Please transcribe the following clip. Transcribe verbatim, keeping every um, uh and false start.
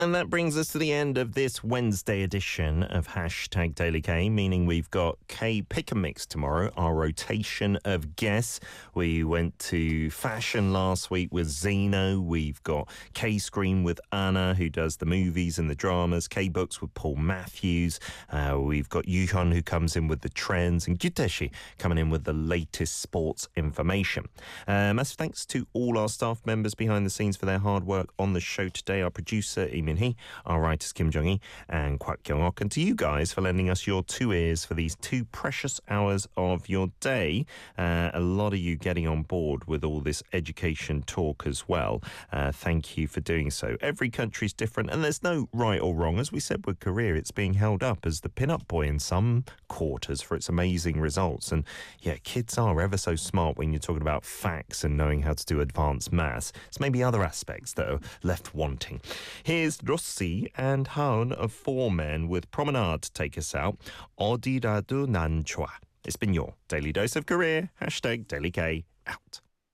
And that brings us to the end of this Wednesday edition of Hashtag Daily K, meaning we've got K Pick and Mix tomorrow, our rotation of guests. We went to fashion last week with Zeno. We've got K Screen with Anna, who does the movies and the dramas. K Books with Paul Matthews. Uh, we've got Yuhon, who comes in with the trends, and Gyuteshi coming in with the latest sports information. Uh, massive thanks to all our staff members behind the scenes for their hard work on the show today. Our producer, Lee Min-hee, our writers, Kim Jong-hee and Kwak Kyung-ok, and to you guys for lending us your two ears for these two precious hours of your day. Uh, a lot of you getting on board with all this education talk as well. Uh, thank you for doing so. Every country's different, and there's no right or wrong. As we said with Korea, it's being held up as the pin-up boy in some quarters for its amazing results. And yeah, kids are ever so smart when you're talking about facts and knowing how to do advanced maths. It's maybe other aspects that are left wanting. Here's Rossi and Haun of Four Men with Promenade to take us out. 어디라도 난 좋아. It's been your Daily Dose of Korea. Hashtag Daily K out.